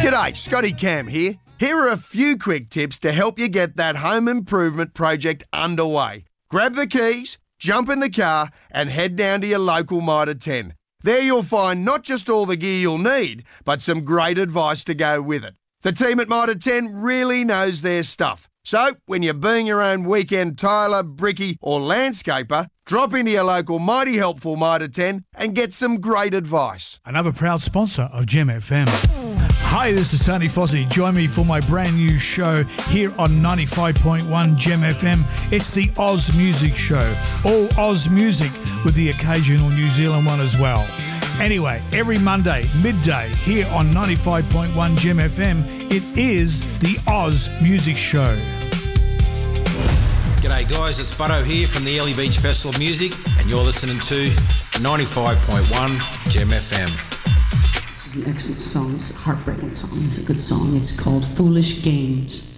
G'day, Scotty Cam here. Here are a few quick tips to help you get that home improvement project underway. Grab the keys, jump in the car and head down to your local Mitre 10. There you'll find not just all the gear you'll need, but some great advice to go with it. The team at Mitre 10 really knows their stuff. So, when you're being your own weekend tiler, brickie or landscaper, drop into your local mighty helpful Mitre 10 and get some great advice. Another proud sponsor of Gem FM. Hi, this is Tony Fossey. Join me for my brand new show here on 95.1 Gem FM. It's the Oz Music Show. All Oz music with the occasional New Zealand one as well. Anyway, every Monday, midday, here on 95.1 Gem FM, it is the Oz Music Show. G'day guys, it's Butto here from the Early Beach Festival of Music and you're listening to 95.1 Gem FM. This is an excellent song, it's a heartbreaking song, it's a good song, it's called Foolish Games.